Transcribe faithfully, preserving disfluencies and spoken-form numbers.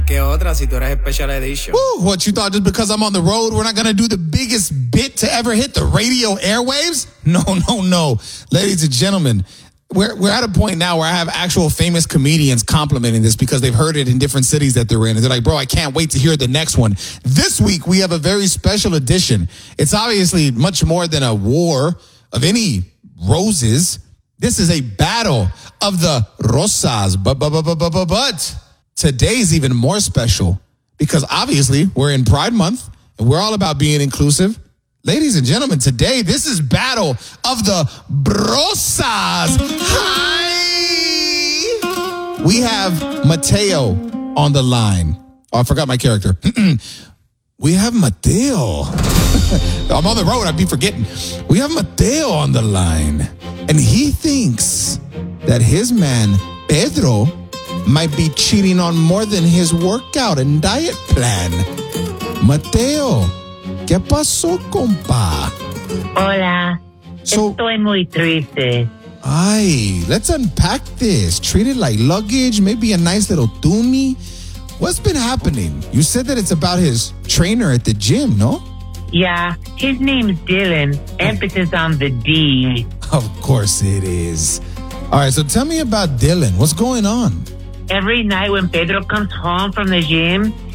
qué otra si tú eres special edition? Woo, what, you thought just because I'm on the road, we're not going to do the biggest bit to ever hit the radio airwaves? No, no, no. Ladies and gentlemen, we're, we're at a point now where I have actual famous comedians complimenting this because they've heard it in different cities that they're in. And they're like, bro, I can't wait to hear the next one. This week, we have a very special edition. It's obviously much more than a war of any roses. This is a battle of the rosas. But, but, but, but, but, but, but today's even more special because obviously we're in Pride Month and we're all about being inclusive. Ladies and gentlemen, today, this is battle of the brosas. Hi! We have Mateo on the line. Oh, I forgot my character. We have Mateo. I'm on the road. I'd be forgetting. We have Mateo on the line. And he thinks that his man, Pedro, might be cheating on more than his workout and diet plan. Mateo, ¿qué pasó, compa? Hola. So, Estoy muy triste. ay, let's unpack this. Treat it like luggage, maybe a nice little tuni. What's been happening? You said that it's about his trainer at the gym, no? Yeah, his name's Dylan. Emphasis on the D. Of course it is. All right, so tell me about Dylan. What's going on? Every night when Pedro comes home from the gym,